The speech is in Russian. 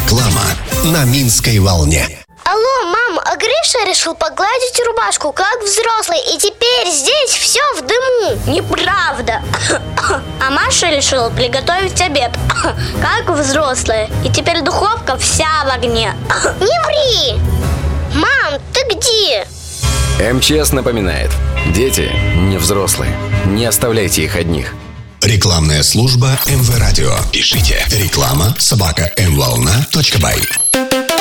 Реклама на Минской волне. Алло, мам, а Гриша решил погладить рубашку, как взрослый, и теперь здесь все в дыму. Неправда. А Маша решила приготовить обед, как взрослая, и теперь духовка вся в огне. Не ври! Мам, ты где? МЧС напоминает: дети не взрослые. Не оставляйте их одних. Рекламная служба МВ Радио. Пишите реклама@mvolna.by.